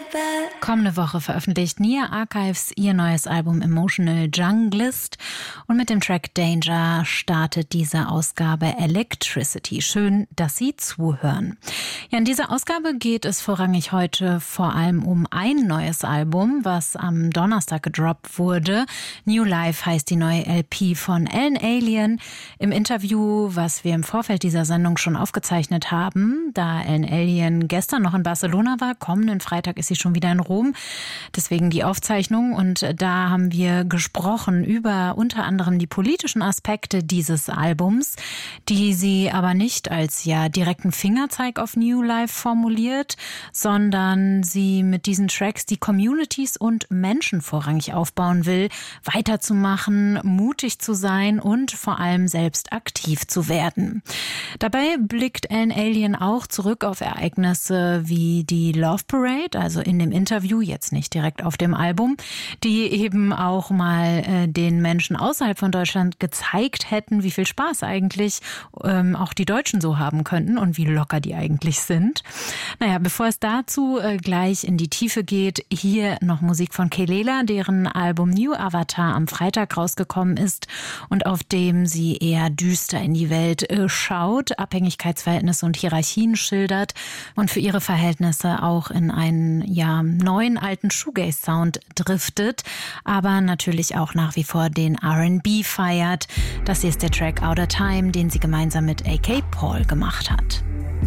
Kommende Woche veröffentlicht Nia Archives ihr neues Album Emotional Junglist und mit dem Track Danger startet diese Ausgabe Electricity. Schön, dass Sie zuhören. Ja, in dieser Ausgabe geht es vorrangig heute vor allem um ein neues Album, was am Donnerstag gedroppt wurde. New Life heißt die neue LP von Alan Alien. Im Interview, was wir im Vorfeld dieser Sendung schon aufgezeichnet haben, da Alan Alien gestern noch in Barcelona war, kommenden Freitag ist sie schon wieder in Rom. Deswegen die Aufzeichnung. Und da haben wir gesprochen über unter anderem die politischen Aspekte dieses Albums, die sie aber nicht als direkten Fingerzeig auf New Life formuliert, sondern sie mit diesen Tracks die Communities und Menschen vorrangig aufbauen will, weiterzumachen, mutig zu sein und vor allem selbst aktiv zu werden. Dabei blickt Alan Alien auch zurück auf Ereignisse wie die Love Parade, also in dem Interview, jetzt nicht direkt auf dem Album, die eben auch mal den Menschen außerhalb von Deutschland gezeigt hätten, wie viel Spaß eigentlich auch die Deutschen so haben könnten und wie locker die eigentlich sind. Naja, bevor es dazu gleich in die Tiefe geht, hier noch Musik von Kelela, deren Album New Avatar am Freitag rausgekommen ist und auf dem sie eher düster in die Welt schaut, Abhängigkeitsverhältnisse und Hierarchien schildert und für ihre Verhältnisse auch in einen neuen alten Shoegaze-Sound driftet, aber natürlich auch nach wie vor den R&B feiert. Das hier ist der Track Outer Time, den sie gemeinsam mit A.K. Paul gemacht hat.